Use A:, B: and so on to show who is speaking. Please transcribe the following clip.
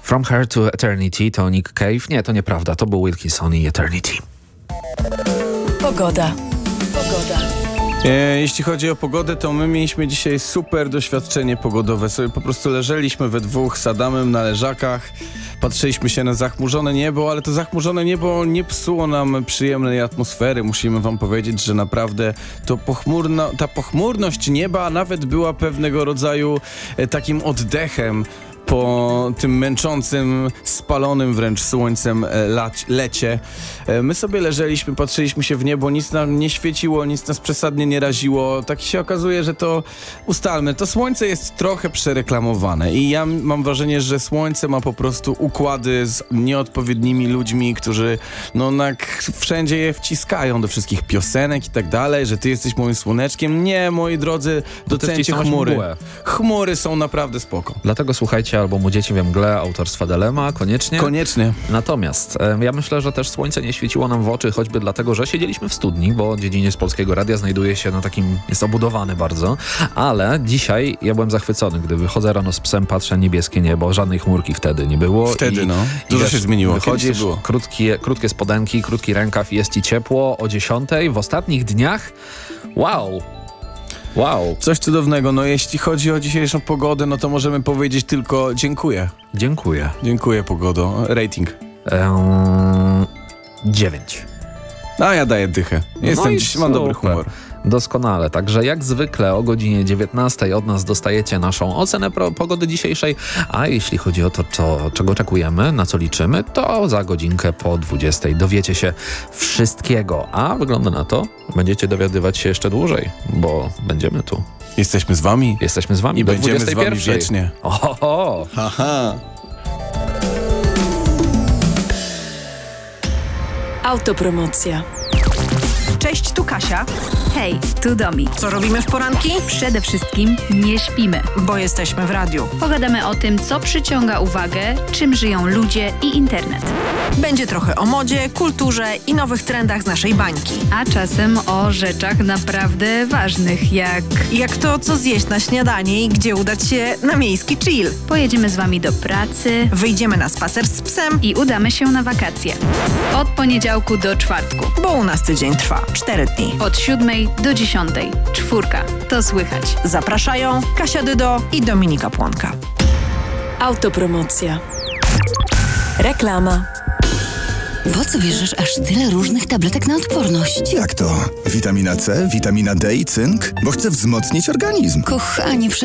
A: From Here to Eternity to Nick Cave. Nie, to nieprawda, to był Wilkinson i Eternity.
B: Pogoda.
C: Jeśli chodzi o pogodę, to my mieliśmy dzisiaj super doświadczenie pogodowe. Sobie po prostu leżeliśmy we dwóch z Adamem na leżakach, patrzyliśmy się na zachmurzone niebo, ale to zachmurzone niebo nie psuło nam przyjemnej atmosfery. Musimy wam powiedzieć, że naprawdę ta pochmurność nieba nawet była pewnego rodzaju takim oddechem po tym męczącym, spalonym wręcz słońcem lecie. My sobie leżeliśmy, patrzyliśmy się w niebo, nic nam nie świeciło, nic nas przesadnie nie raziło. Tak się okazuje, że to słońce jest trochę przereklamowane i ja mam wrażenie, że słońce ma po prostu układy z nieodpowiednimi ludźmi, którzy wszędzie je wciskają do wszystkich piosenek i tak dalej, że ty jesteś moim słoneczkiem. Nie, moi drodzy, docencie chmury. Chmury są naprawdę spoko.
A: Dlatego słuchajcie albumu Dzieci we mgle autorstwa Delema, koniecznie.
C: Koniecznie.
A: Natomiast ja myślę, że też słońce nie świeciło nam w oczy, choćby dlatego, że siedzieliśmy w studni, bo dziedziniec Polskiego Radia znajduje się na takim, jest obudowany bardzo, ale dzisiaj ja byłem zachwycony, gdy wychodzę rano z psem, patrzę niebieskie niebo, żadnej chmurki wtedy nie było.
C: Dużo się zmieniło.
A: Wychodzisz, krótkie spodenki, krótki rękaw i jest ci ciepło o 10:00. W ostatnich dniach Wow.
C: Coś cudownego. Jeśli chodzi o dzisiejszą pogodę, to możemy powiedzieć tylko dziękuję. Dziękuję, pogodo. Rating?
A: 9.
C: A ja daję dychę. Mam dobry humor.
A: Doskonale, także jak zwykle o godzinie 19:00 od nas dostajecie naszą ocenę pogody dzisiejszej, a jeśli chodzi o to, czego oczekujemy, na co liczymy, to za godzinkę po 20:00 dowiecie się wszystkiego, a wygląda na to, będziecie dowiadywać się jeszcze dłużej, bo będziemy tu.
C: Jesteśmy z wami
A: I
C: do będziemy 21:00. Z wami wiecznie.
A: Oho!
C: Haha!
B: Autopromocja.
D: Cześć, tu Kasia.
E: Hej, tu Domi.
D: Co robimy w poranki?
E: Przede wszystkim nie śpimy.
D: Bo jesteśmy w radiu.
E: Pogadamy o tym, co przyciąga uwagę, czym żyją ludzie i internet.
D: Będzie trochę o modzie, kulturze i nowych trendach z naszej bańki.
E: A czasem o rzeczach naprawdę ważnych,
D: jak to, co zjeść na śniadanie i gdzie udać się na miejski chill.
E: Pojedziemy z wami do pracy,
D: wyjdziemy na spacer z psem
E: i udamy się na wakacje. Od poniedziałku do czwartku.
D: Bo u nas tydzień trwa 4 dni.
E: Od 7:00 do 10:00. 4. To słychać.
D: Zapraszają Kasia Dydo i Dominika Płonka.
B: Autopromocja. Reklama.
F: Po co bierzesz aż tyle różnych tabletek na odporność?
G: Jak to? Witamina C, witamina D i cynk? Bo chcę wzmocnić organizm.
F: Kochanie,